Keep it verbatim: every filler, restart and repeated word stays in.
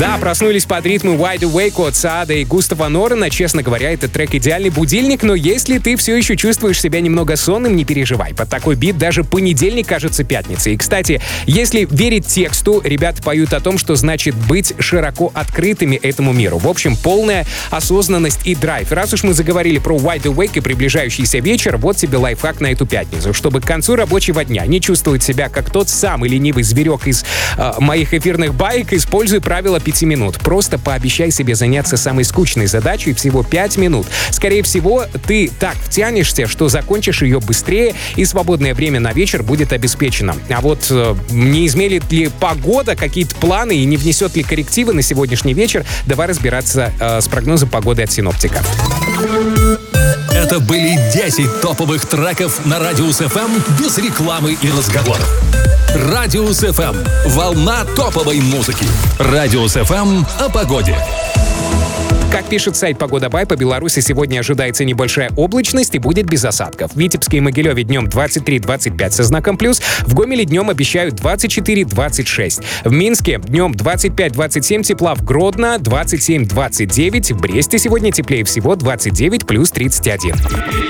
Да, проснулись под ритмы Wide Awake от Саада и Густава Норана. Честно говоря, этот трек идеальный будильник, но если ты все еще чувствуешь себя немного сонным, не переживай. Под такой бит даже понедельник кажется пятницей. И, кстати, если верить тексту, ребята поют о том, что значит быть широко открытыми этому миру. В общем, полная осознанность и драйв. Раз уж мы заговорили про Wide Awake и приближающийся вечер, вот тебе лайфхак на эту пятницу. Чтобы к концу рабочего дня не чувствовать себя как тот самый ленивый зверек из э, моих эфирных баек, используй правило пяти минут. Просто пообещай себе заняться самой скучной задачей всего пять минут. Скорее всего, ты так втянешься, что закончишь ее быстрее, и свободное время на вечер будет обеспечено. А вот э, не изменит ли погода какие-то планы и не внесет ли коррективы на сегодняшний вечер, давай разбираться э, с прогнозом погоды от синоптика. Это были десять топовых треков на Радиус эф эм без рекламы и разговоров. Радиус эф эм. Волна топовой музыки. Радиус эф эм о погоде. Как пишет сайт «Погода Бай», по Беларуси сегодня ожидается небольшая облачность и будет без осадков. В Витебске и Могилеве днем двадцать три двадцать пять со знаком плюс. В Гомеле днем обещают двадцать четыре двадцать шесть. В Минске днем двадцать пять двадцать семь тепла. В Гродно двадцать семь двадцать девять. В Бресте сегодня теплее всего двадцать девять плюс тридцать один.